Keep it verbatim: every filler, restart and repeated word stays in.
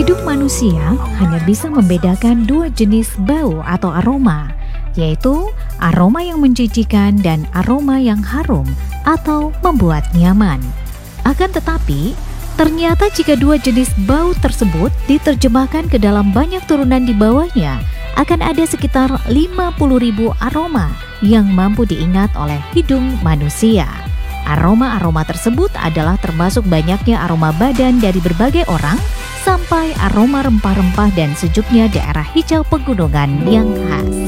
Hidung manusia hanya bisa membedakan dua jenis bau atau aroma, yaitu aroma yang menjijikan dan aroma yang harum atau membuat nyaman. Akan tetapi, ternyata jika dua jenis bau tersebut diterjemahkan ke dalam banyak turunan di bawahnya, akan ada sekitar lima puluh ribu aroma yang mampu diingat oleh hidung manusia. Aroma-aroma tersebut adalah termasuk banyaknya aroma badan dari berbagai orang, sampai aroma rempah-rempah dan sejuknya daerah hijau pegunungan yang khas.